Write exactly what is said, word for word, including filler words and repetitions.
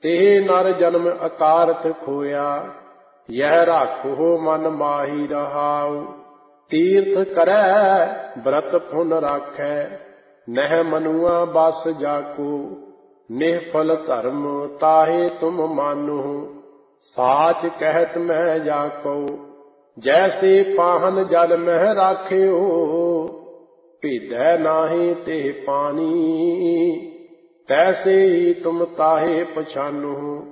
ते नर जन्म अकारथ खोया, यह राखो मन माही रहाऊ। तीर्थ करै व्रत पुन राखै, नह मनुआ बस जाको। निःफल धर्म ताहे तुम मानो, साच कहत मैं जाको। जैसे पाहन जल मह राख्यो, भेदै नाहि ते पानी। तैसे ही तुम ताहे पछानो,